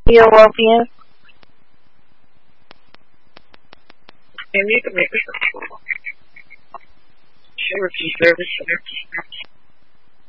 You're welcome. And you can make a sure service.